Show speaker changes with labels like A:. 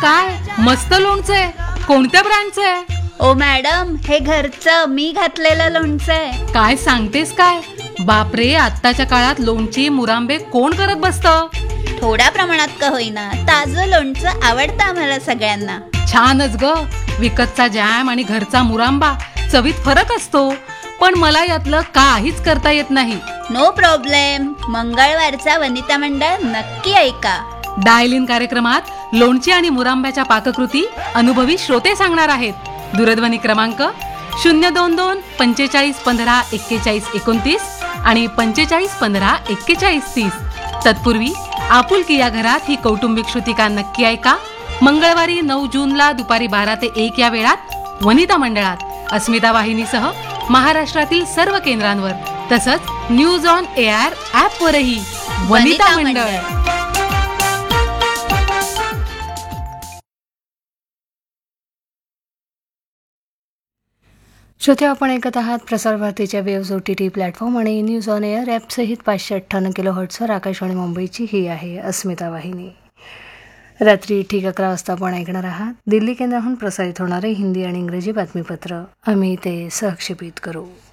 A: काय मस्त लोणचं आहे. कोणत्या ब्रँडचं आहे?
B: ओ मॅडम, हे घरचं मी घातलेलं लोणचं आहे.
A: काय सांगतेस काय? बापरे, आत्ताच्या काळात लोणची मुरांबे कोण करत बसतं?
B: थोड्या प्रमाणात का होईना ताजं लोणचं आवडतं आम्हाला सगळ्यांना.
A: छानच ग. विकतचा जॅम आणि घरचा मुरांबा चवीत फरक असतो, पण मला यातलं काहीच करता येत नाही.
B: No problem. मंगळवारचा वनिता मंडळ नक्की ऐका.
A: डायल इन कार्यक्रमात लोणची आणि मुरांब्याच्या पाककृती अनुभवी श्रोते सांगणार आहेत. दूरध्वनी क्रमांक 022 45 15 41 29 आणि 45 15 41 30. तत्पूर्वी आपुलकी या घरात ही कौटुंबिक श्रुतिका नक्की ऐका. मंगळवारी 9 जूनला दुपारी 12 ते 1 या वेळात वनिता मंडळात अस्मिता वाहिनीसह महाराष्ट्रातील सर्व केंद्रांवर, तसंच न्यूज ऑन एआर ॲपवरही वनिता मंडळ.
C: श्रोते, आपण ऐकत आहात प्रसार भारतीच्या वेव्स OTT प्लॅटफॉर्म आणि न्यूज ऑन एअर ॲपसहित 558 किलोहर्ट्जवर आकाशवाणी मुंबईची ही आहे अस्मिता वाहिनी. रात्री ठीक 11 वाजता आपण ऐकणार आहात दिल्ली केंद्राहून प्रसारित होणारे हिंदी आणि इंग्रजी बातमीपत्र. आम्ही ते सहक्षेपित करू.